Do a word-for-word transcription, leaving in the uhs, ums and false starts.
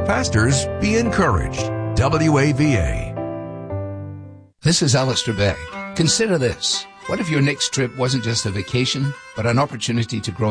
pastors be encouraged. W A V A. This is Alistair Begg. Consider this. What if your next trip wasn't just a vacation, but an opportunity to grow